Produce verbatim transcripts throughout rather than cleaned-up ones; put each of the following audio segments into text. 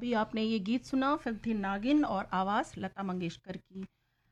अभी आपने ये गीत सुना, फिल्म थी नागिन और आवाज़ लता मंगेशकर की।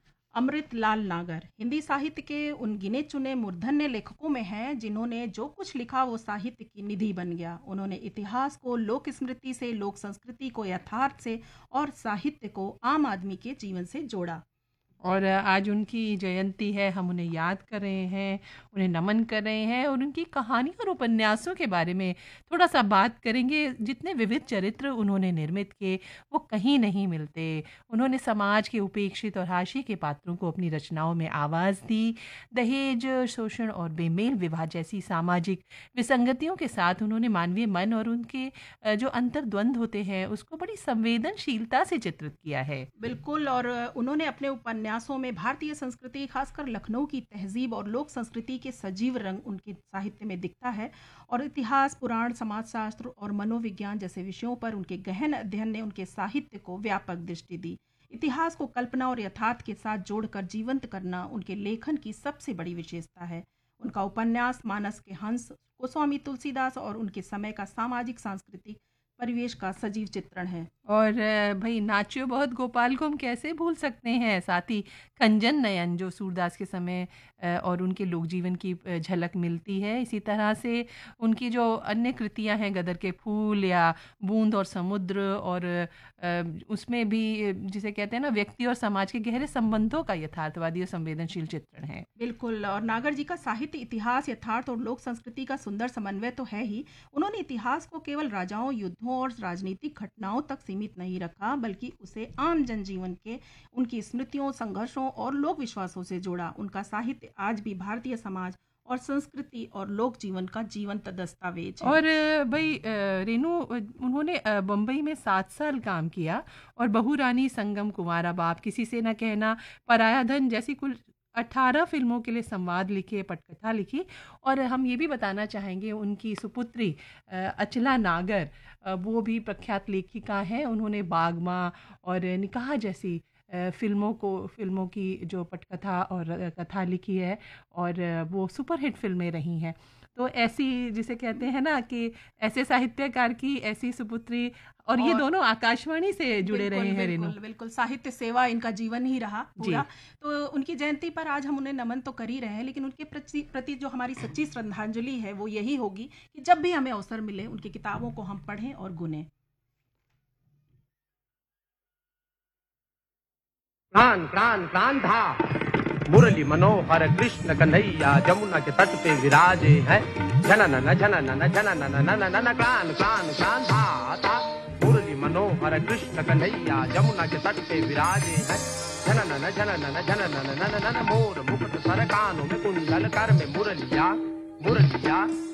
अमृत लाल नागर हिंदी साहित्य के उन गिने चुने मूर्धन्य लेखकों में हैं जिन्होंने जो कुछ लिखा वो साहित्य की निधि बन गया। उन्होंने इतिहास को लोक स्मृति से, लोक संस्कृति को यथार्थ से और साहित्य को आम आदमी के जीवन से जोड़ा। और आज उनकी जयंती है, हम उन्हें याद कर रहे हैं, उन्हें नमन कर रहे हैं और उनकी कहानी और उपन्यासों के बारे में थोड़ा सा बात करेंगे। जितने विविध चरित्र उन्होंने निर्मित किए वो कहीं नहीं मिलते। उन्होंने समाज के उपेक्षित और हाशिए के पात्रों को अपनी रचनाओं में आवाज़ दी। दहेज, शोषण और बेमेल विवाह जैसी सामाजिक विसंगतियों के साथ उन्होंने मानवीय मन और उनके अ, जो अंतर्द्वंद होते हैं उसको बड़ी संवेदनशीलता से चित्रित किया है। बिल्कुल। और उन्होंने अपने उपन्यासों में भारतीय संस्कृति, खासकर लखनऊ की तहजीब और लोक संस्कृति के सजीव रंग उनके साहित्य में दिखता है। और इतिहास, पुराण, समाजशास्त्र और मनोविज्ञान जैसे विषयों पर उनके गहन अध्ययन ने उनके साहित्य को व्यापक दृष्टि दी। इतिहास को कल्पना और यथार्थ के साथ जोड़कर जीवंत करना उनके लेखन की सबसे बड़ी विशेषता है। उनका उपन्यास मानस के हंस, गोस्वामी तुलसीदास और उनके समय का सामाजिक सांस्कृतिक परिवेश का सजीव चित्रण है। और अ, भई नाच्यो बहुत गोपाल को हम कैसे भूल सकते हैं। साथ ही खंजन नयन जो सूरदास के समय अ, और उनके लोक जीवन की अ, झलक मिलती है। इसी तरह से उनकी जो अन्य कृतियां हैं, गदर के फूल या बूंद और समुद्र, और अ, उसमें भी अ, जिसे कहते हैं ना, व्यक्ति और समाज के गहरे संबंधों का यथार्थवादी और संवेदनशील चित्रण है। बिल्कुल। और नागर जी का साहित्य इतिहास, यथार्थ और लोक संस्कृति का सुंदर समन्वय तो है ही। उन्होंने इतिहास को केवल राजाओं, युद्धों और राजनीतिक घटनाओं तक सीमित नहीं रखा, बल्कि उसे आम जनजीवन के, उनकी स्मृतियों, संघर्षों और लोक विश्वासों से जोड़ा। उनका साहित्य आज भी भारतीय समाज और संस्कृति और लोक जीवन का जीवंत दस्तावेज है। और अ, भाई अ, रेनू, अ, उन्होंने अ, बम्बई में सात साल काम किया और बहू रानी, संगम, कुंवारा बाप, किसी से न कहना, पराया धन जैसी कुल अठारह फिल्मों के लिए संवाद लिखे, पटकथा लिखी। और हम ये भी बताना चाहेंगे उनकी सुपुत्री अ, अचला नागर, अ, वो भी प्रख्यात लेखिका हैं। उन्होंने बागमा और निकाह जैसी अ, फिल्मों को फिल्मों की जो पटकथा और अ, कथा लिखी है, और अ, वो सुपरहिट फिल्में रही हैं। तो ऐसी, जिसे कहते हैं ना कि ऐसे साहित्यकार की ऐसी सुपुत्री, और ये और दोनों आकाशवाणी से जुड़े रहे बिल्कुल हैं रेनू। बिल्कुल बिल्कुल, साहित्य सेवा इनका जीवन ही रहा जी। पूरा। तो उनकी जयंती पर आज हम उन्हें नमन तो कर ही रहे हैं, लेकिन उनके प्रति प्रति जो हमारी सच्ची श्रद्धांजलि है वो यही होगी कि जब भी हमें अवसर मिले उनकी किताबों को हम पढ़ें और गुनें। प्राण प्राण प्राण था मुरली मनोहर कृष्ण कन्हैया जमुना के तट पे विराजे हैं। जनन जनन जनन नन प्राण प्राण प्राण था था मुरली मनोहर कृष्ण कन्हैया जमुना के तट पे विराजे हैं। जनन जनन जनन नन मोर मुकुट सर कानों में कुंडल कर में मुरलिया मुरलिया